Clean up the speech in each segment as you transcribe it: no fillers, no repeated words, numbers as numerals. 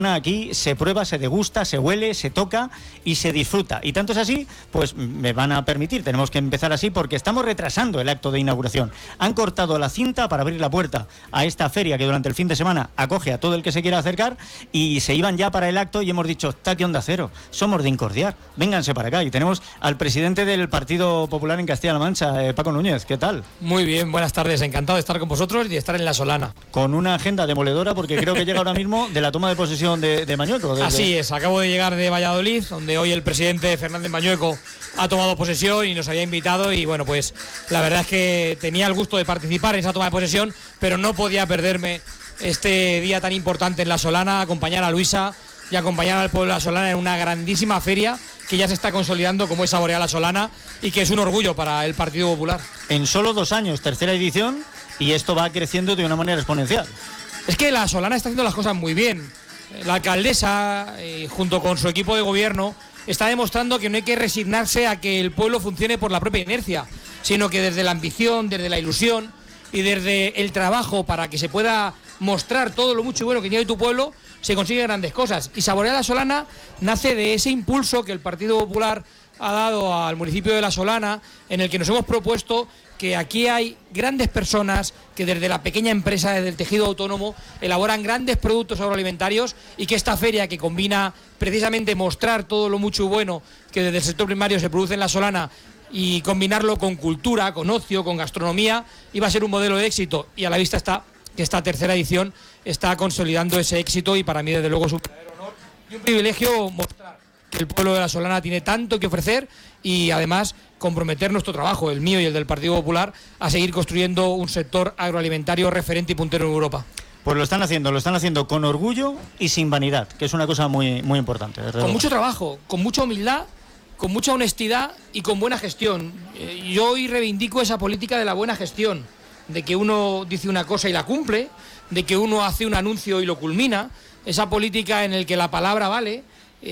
Aquí se prueba, se degusta, se huele, se toca y se disfruta. Y tanto es así, pues me van a permitir, tenemos que empezar así porque estamos retrasando el acto de inauguración. Han cortado la cinta para abrir la puerta a esta feria que durante el fin de semana acoge a todo el que se quiera acercar, y se iban ya para el acto y hemos dicho, está aquí Onda Cero, somos de Incordiar, vénganse para acá. Y tenemos al presidente del Partido Popular en Castilla-La Mancha, Paco Núñez, ¿qué tal? Muy bien, buenas tardes, encantado de estar con vosotros y de estar en La Solana. Con una agenda demoledora porque creo que llega ahora mismo de la toma de posesión de Mañueco. Así es, acabo de llegar de Valladolid, donde hoy el presidente Fernández Mañueco ha tomado posesión y nos había invitado, y bueno, pues la verdad es que tenía el gusto de participar en esa toma de posesión, pero no podía perderme este día tan importante en La Solana, acompañar a Luisa y acompañar al pueblo de La Solana en una grandísima feria que ya se está consolidando como es Saborea La Solana y que es un orgullo para el Partido Popular. En solo 2 años, tercera edición, y esto va creciendo de una manera exponencial. Es que La Solana está haciendo las cosas muy bien. La alcaldesa, junto con su equipo de gobierno, está demostrando que no hay que resignarse a que el pueblo funcione por la propia inercia, sino que desde la ambición, desde la ilusión y desde el trabajo para que se pueda mostrar todo lo mucho y bueno que tiene tu pueblo, se consiguen grandes cosas. Y Saborea La Solana nace de ese impulso que el Partido Popular ha dado al municipio de La Solana, en el que nos hemos propuesto que aquí hay grandes personas que desde la pequeña empresa, desde el tejido autónomo, elaboran grandes productos agroalimentarios, y que esta feria, que combina precisamente mostrar todo lo mucho y bueno que desde el sector primario se produce en La Solana y combinarlo con cultura, con ocio, con gastronomía, iba a ser un modelo de éxito, y a la vista está que esta tercera edición está consolidando ese éxito, y para mí desde luego es un verdadero honor y un privilegio mostrar que el pueblo de La Solana tiene tanto que ofrecer, y además comprometer nuestro trabajo, el mío y el del Partido Popular, a seguir construyendo un sector agroalimentario referente y puntero en Europa. Pues lo están haciendo con orgullo y sin vanidad, que es una cosa muy, muy importante. Con mucho trabajo, con mucha humildad, con mucha honestidad y con buena gestión. Yo hoy reivindico esa política de la buena gestión, de que uno dice una cosa y la cumple, de que uno hace un anuncio y lo culmina, esa política en la que la palabra vale,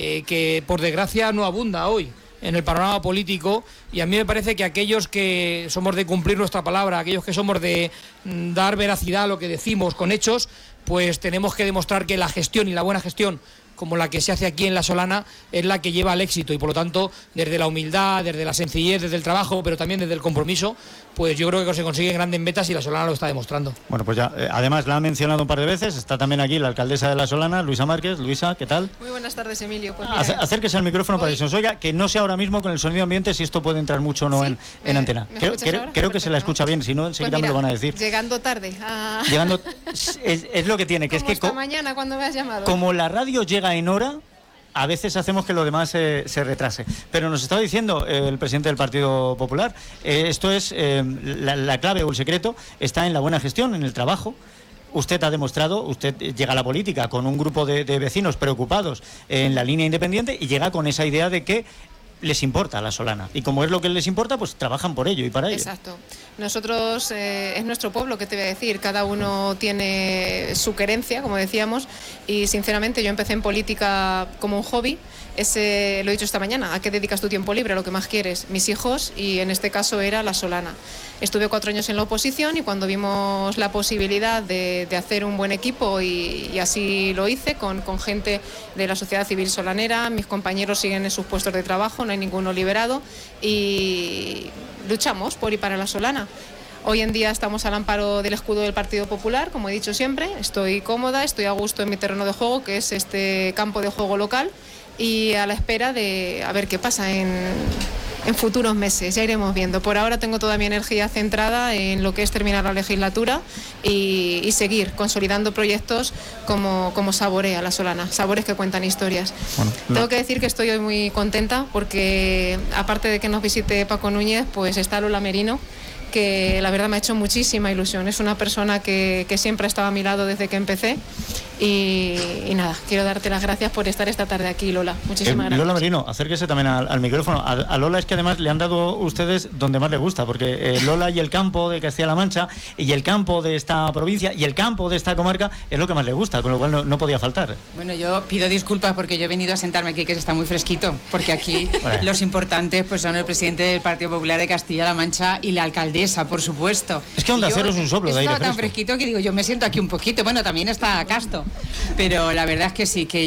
que por desgracia no abunda hoy en el panorama político, y a mí me parece que aquellos que somos de cumplir nuestra palabra, aquellos que somos de dar veracidad a lo que decimos con hechos, pues tenemos que demostrar que la gestión y la buena gestión, como la que se hace aquí en La Solana, es la que lleva al éxito, y por lo tanto, desde la humildad, desde la sencillez, desde el trabajo, pero también desde el compromiso, pues yo creo que se consiguen grandes metas, y La Solana lo está demostrando. Bueno, pues ya, además la han mencionado un par de veces, está también aquí la alcaldesa de La Solana, Luisa Márquez. Luisa, ¿qué tal? Muy buenas tardes, Emilio. Pues acérquese al micrófono para que se nos oiga, que no sé ahora mismo con el sonido ambiente si esto puede entrar mucho o no, en antena. Creo que se la escucha bien, si no enseguida me lo van a decir. Llegando tarde. Llegando, es lo que tiene, que es que esta mañana cuando me has llamado. Como la radio llega en hora, a veces hacemos que lo demás se retrase. Pero nos estaba diciendo el presidente del Partido Popular, esto es la clave o el secreto está en la buena gestión, en el trabajo. Usted ha demostrado, usted llega a la política con un grupo de vecinos preocupados en la línea independiente, y llega con esa idea de que les importa La Solana, y como es lo que les importa, pues trabajan por ello y para ello. Exacto. Nosotros, es nuestro pueblo, ¿qué te voy a decir? Cada uno tiene su querencia, como decíamos, y sinceramente yo empecé en política como un hobby. Lo he dicho esta mañana, ¿a qué dedicas tu tiempo libre? A lo que más quieres. Mis hijos, y en este caso era La Solana. Estuve 4 años en la oposición, y cuando vimos la posibilidad de hacer un buen equipo, y así lo hice, con gente de la sociedad civil solanera, mis compañeros siguen en sus puestos de trabajo, no hay ninguno liberado, y luchamos por ir para La Solana. Hoy en día estamos al amparo del escudo del Partido Popular, como he dicho siempre. Estoy cómoda, estoy a gusto en mi terreno de juego, que es este campo de juego local, y a la espera de a ver qué pasa en futuros meses. Ya iremos viendo. Por ahora tengo toda mi energía centrada en lo que es terminar la legislatura y seguir consolidando proyectos como Saborea La Solana, sabores que cuentan historias. Bueno, tengo que decir que estoy hoy muy contenta porque, aparte de que nos visite Paco Núñez, pues está Lola Merino, que la verdad me ha hecho muchísima ilusión. Es una persona que siempre ha estado a mi lado desde que empecé, y nada, quiero darte las gracias por estar esta tarde aquí, Lola. Muchísimas gracias. Lola Merino, acérquese también al micrófono. A Lola es que además le han dado ustedes donde más le gusta, porque Lola y el campo de Castilla-La Mancha, y el campo de esta provincia, y el campo de esta comarca es lo que más le gusta, con lo cual no podía faltar. Bueno, yo pido disculpas porque yo he venido a sentarme aquí, que está muy fresquito, porque aquí los importantes pues son el presidente del Partido Popular de Castilla-La Mancha y la alcaldesa, por supuesto. Es que Onda Cero es un soplo de aire fresco. Está tan fresquito que digo, yo me siento aquí un poquito. Bueno, también está Casto, pero la verdad es que sí, que